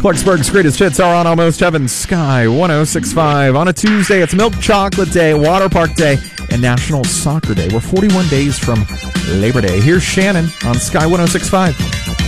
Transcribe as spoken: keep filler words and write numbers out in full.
Clarksburg's greatest hits are on Almost Heaven, Sky one oh six point five. On a Tuesday, it's Milk Chocolate Day, Water Park Day, and National Soccer Day. We're forty-one days from Labor Day. Here's Shannon on Sky one oh six point five.